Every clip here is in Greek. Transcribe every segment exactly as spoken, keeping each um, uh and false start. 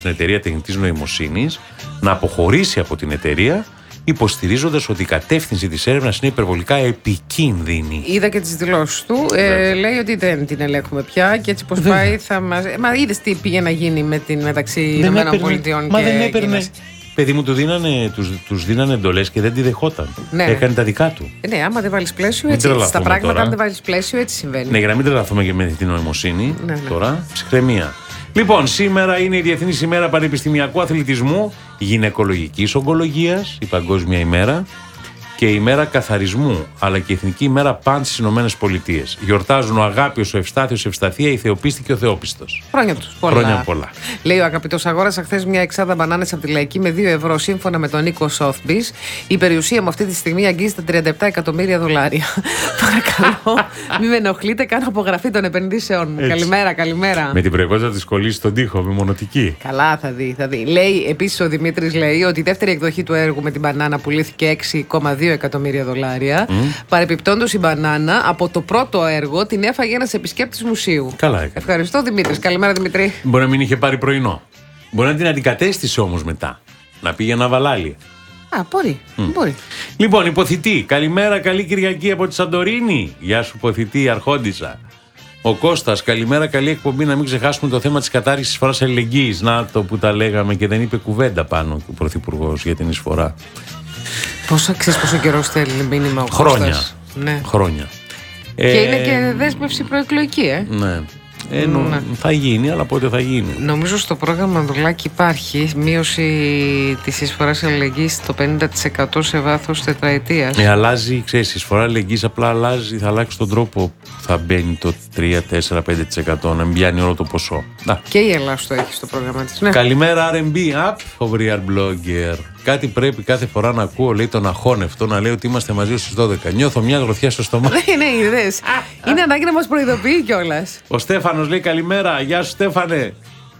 την εταιρεία τεχνητής νοημοσύνης να αποχωρήσει από την εταιρεία, υποστηρίζοντας ότι η κατεύθυνση της έρευνας είναι υπερβολικά επικίνδυνη. Είδα και τις δηλώσεις του. Ε, λέει ότι δεν την ελέγχουμε πια και έτσι πως πάει θα μας. Μα είδες τι πήγε να γίνει με την μεταξύ Ηνωμένων Πολιτειών και. Μα δεν έπαιρνε. Παιδί μου, του δίνανε, τους, τους δίνανε εντολές και δεν τη δεχόταν. Ναι. Έκανε τα δικά του. Ναι, άμα δεν βάλεις πλαίσιο, έτσι. Στα πράγματα, τώρα. Αν δεν βάλεις πλαίσιο, έτσι συμβαίνει. Ναι, για να μην τρελαθούμε και με την νοημοσύνη. Ναι, ναι. Τώρα, ψυχραιμία. Λοιπόν, σήμερα είναι η Διεθνής ημέρα Πανεπιστημιακού Αθλητισμού, Γυναικολογικής Ογκολογίας, η Παγκόσμια ημέρα, και η ημέρα καθαρισμού, αλλά και η Εθνική ημέρα Παν στις Ηνωμένες Πολιτείες. Γιορτάζουν ο Αγάπιος, ο Ευστάθιος, Ευσταθία, η Θεοπίστη και ο Θεόπιστος. Χρόνια τους πολλά. Χρόνια πολλά. Λέει ο αγαπητός, αγόρασα χθες μια εξάδα μπανάνες από τη Λαϊκή με δύο ευρώ σύμφωνα με τον Νίκο Σόθμπις. Η περιουσία μου αυτή τη στιγμή αγγίζει τα τριάντα επτά εκατομμύρια δολάρια. Παρακαλώ, μην με ενοχλείτε, κάνω απογραφή των επενδύσεων μου. Καλημέρα, καλημέρα. Με την προεκότητα της κολλής στον τοίχο, με μονοτική. Καλά, θα δει, θα δει. Λέει επίσης ο Δημήτρης, λέει ότι η δεύτερη εκδοχή του έργου με την μπανάνα πουλήθηκε έξι κόμμα δύο εκατομμύρια δολάρια. Mm. Παρεπιπτόντως η μπανάνα από το πρώτο έργο την έφαγε ένας επισκέπτης μουσείου. Καλά έκανε. Ευχαριστώ Δημήτρης. Καλημέρα Δημήτρη. Μπορεί να μην είχε πάρει πρωινό. Μπορεί να την αντικατέστησε όμως μετά. Να πήγε να βαλάλει. Α, μπορεί. Mm. μπορεί. Λοιπόν, υποθητή. Καλημέρα, καλή Κυριακή από τη Σαντορίνη. Γεια σου, υποθητή, Αρχόντισσα. Ο Κώστας, καλημέρα, καλή εκπομπή. Να μην ξεχάσουμε το θέμα της κατάργησης εισφοράς αλληλεγγύης. Να το που τα λέγαμε και δεν είπε κουβέντα πάνω ο Πρωθυπουργός για την εισφορά. Πόσο, ξέρεις πόσο καιρό στέλνει μήνυμα ο Χρόνια. Κώστας. Ναι. Χρόνια. Και ε, είναι και δέσμευση προεκλογική, ε. Ναι. Ε, νο, ναι. Θα γίνει, αλλά πότε θα γίνει. Νομίζω στο πρόγραμμα Δουλάκη υπάρχει μείωση της εισφοράς αλληλεγγύης στο πενήντα τοις εκατό σε βάθος τετραετίας. Ε, αλλάζει, ξέρεις, η εισφορά αλληλεγγύης απλά αλλάζει, θα αλλάξει τον τρόπο που θα μπαίνει το τρία, τέσσερα, πέντε τοις εκατό, να μην πιάνει όλο το ποσό. Να. Και η Ελλάδα το έχει στο πρόγραμμα της. Ναι. Καλημέρα αρ εμ μπι, app, ο Real Blogger. Κάτι πρέπει κάθε φορά να ακούω, λέει, τον αχώνευτο να λέει ότι είμαστε μαζί στις δώδεκα. Νιώθω μια γροθιά στο στομάχι. Δεν είναι είδες. Είναι ανάγκη να μας προειδοποιεί κιόλας. Ο Στέφανος λέει καλημέρα. Γεια σου Στέφανε.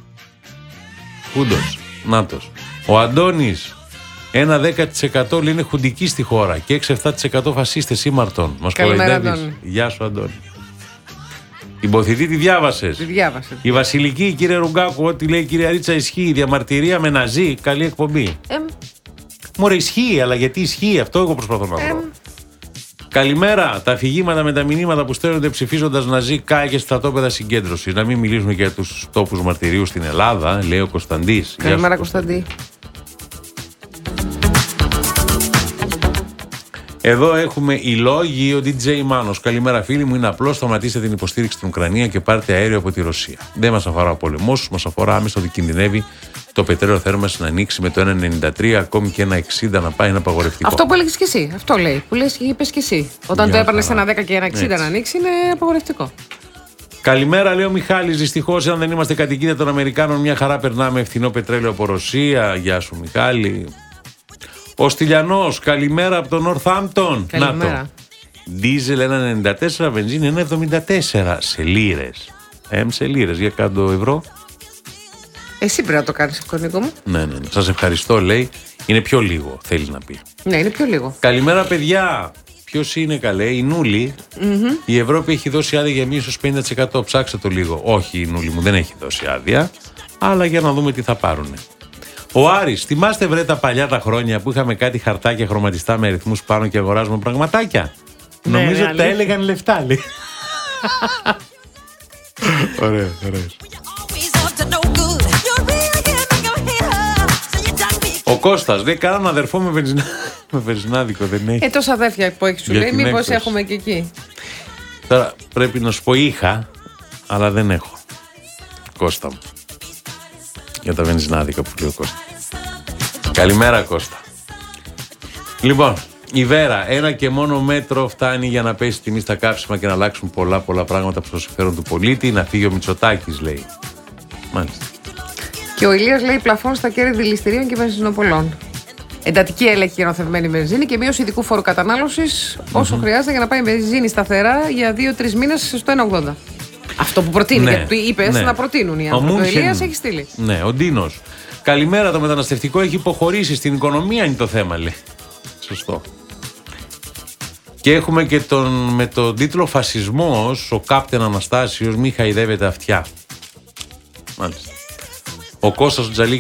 Κούντος. Νάτος. Ο Αντώνης. Ένα δέκα τοις εκατό λέει είναι χουντική στη χώρα και έξι εφτά τοις εκατό φασίστες ήμαρτον. Μας κοροϊδεύεις. Γεια σου Αντώνη. Την ποθητή τη διάβασες. Τη διάβασε. Η Βασιλική, κύριε Ρουγκάκου, ό,τι λέει η κυρία Ρίτσα ισχύει. Η διαμαρτυρία με ναζί. Καλή εκπομπή. Ε, Μωρέ, ισχύει, αλλά γιατί ισχύει, αυτό εγώ προσπαθώ να βρω. Ε, Καλημέρα. Τα αφηγήματα με τα μηνύματα που στέλνονται ψηφίζοντας ναζί κάει και στρατόπεδα συγκέντρωση. Να μην μιλήσουμε για τους τόπους μαρτυρίου στην Ελλάδα, λέει ο Κωνσταντής. Καλημέρα, Κωνσταντή. Εδώ έχουμε οι λόγοι, ο ντι τζέι Μάνος. Καλημέρα φίλοι μου, είναι απλό, σταματήστε την υποστήριξη στην Ουκρανία και πάρτε αέριο από τη Ρωσία. Δεν μας αφορά ο πολεμός, μας αφορά άμεσα ότι κινδυνεύει το πετρέλαιο θέρμανσης να ανοίξει με το ένα ενενήντα τρία, ακόμη και ένα εξήντα να πάει ένα απαγορευτικό. Αυτό που έλεγες και εσύ, αυτό λέει, που λες, είπες και εσύ. Όταν Για το έπαιρνες ένα δέκα και ένα εξήντα να ανοίξει είναι απαγορευτικό. Καλημέρα, λέει ο Μιχάλης. Δυστυχώς, αν δεν είμαστε κατοικίδια των Αμερικάνων, μια χαρά περνάμε φθηνό πετρέλαιο από Ρωσία. Γεια σου, Μιχάλη. Ο Στυλιανός, καλημέρα από τον Νορθάμπτον. Καλημέρα. Να το. Δίζελ ένα ενενήντα τέσσερα, βενζίνη ένα εβδομήντα τέσσερα σε λίρες. Εμ σε λίρες, για κάτω ευρώ. Εσύ πρέπει να το κάνεις, Κωνίκο μου. Ναι, ναι, ναι. Σας ευχαριστώ, λέει. Είναι πιο λίγο, θέλεις να πει. Ναι, είναι πιο λίγο. Καλημέρα, παιδιά. Ποιος είναι, καλέ, η Νούλη. Mm-hmm. Η Ευρώπη έχει δώσει άδεια για μείωση πενήντα τοις εκατό. Ψάξτε το λίγο. Όχι, η Νούλη μου δεν έχει δώσει άδεια. Αλλά για να δούμε τι θα πάρουνε. Ο Άρης, θυμάστε βρε τα παλιά τα χρόνια που είχαμε κάτι χαρτάκια χρωματιστά με αριθμούς πάνω και αγοράζουμε πραγματάκια. Ναι, νομίζω ότι τα έλεγαν λεφτά, λέει. Ωραία, ωραία. Ο Κώστας, δεν κανέναν αδερφό με, βενζινά... με βενζινάδικο, δεν έχει. Ε, τόσα αδέρφια που έχει, σου λέει, μήπως έχουμε και εκεί. Τώρα πρέπει να σου πω είχα, αλλά δεν έχω. Κώστα μου. Για τα βενζινάδικα που λέει ο Κώστα. Καλημέρα, Κώστα. Λοιπόν, η Βέρα, ένα και μόνο μέτρο φτάνει για να πέσει τιμή στα καύσιμα και να αλλάξουν πολλά πολλά πράγματα προς το συμφέρον του πολίτη. Να φύγει ο Μητσοτάκης, λέει. Μάλιστα. Και ο Ηλίας λέει πλαφών στα κέρδη δηληστηρίων και βενζινοπολών. Εντατική έλεγχη για νοθευμένη βενζίνη και μείωση ειδικού φόρου κατανάλωσης όσο mm-hmm. χρειάζεται για να πάει η βενζίνη σταθερά για δύο τρεις μήνες στο ένα ογδόντα. Αυτό που προτείνει, ναι, γιατί είπες ναι. να προτείνουν οι άνθρωποι. Ο, ο Ηλίας έχει στείλει. Ναι, ο Ντίνος. Καλημέρα, το μεταναστευτικό έχει υποχωρήσει στην οικονομία, είναι το θέμα, λέει. Σωστό. Και έχουμε και τον, με τον τίτλο Φασισμός, ο Κάπτεν Αναστάσιος μη χαϊδεύεται αυτιά. Μάλιστα. Ο Κώστας ο Τζαλίκης